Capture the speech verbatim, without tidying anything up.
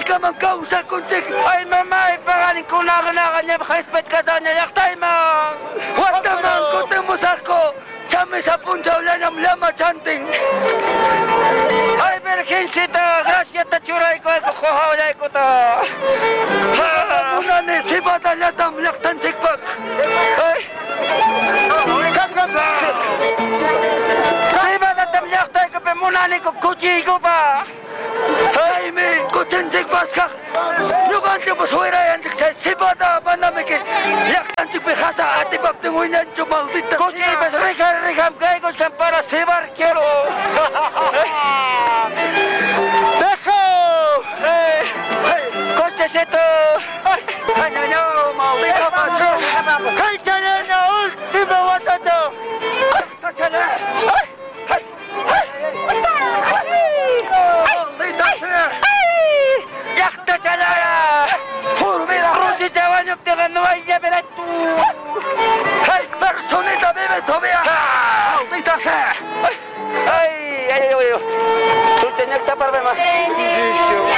ka man causa kuntik. Ay mamay pangaling ko na kanakan niya baka-expect ka daw niya yaktay man. Wata man kutang musako. Kami sa punja ulan ang lama chanting. Ay berkinsi ta. Gracias ta churay ko. Ay kukuhaulay ko ta. Una ni sibata latam laktan sikpag. Ay. Kap kap. Sibata latam yaktay ko pe muna ni ko kuchi ko pa. Ay mi kuchin sikpas kak. Nukan si buswira yan sa sibata pa namin kit. Laktan sikpi khasa ati bak tinguin yan chumaldita. Kuchi bas rikar rikam kay ko sa para sibar quiero. Dejo. Hey. Cochecito. Ay no no maldito pasó. Kay tener na última watando. Tachale. Ay. Ay. Maldita sea. Yakta chalaya. Furmila rusi jawanyuk dengan nuaya beratu. Ay personita bebe tobia. Maldita sea. Ay ay ay ay. Tú tenías que taparme más.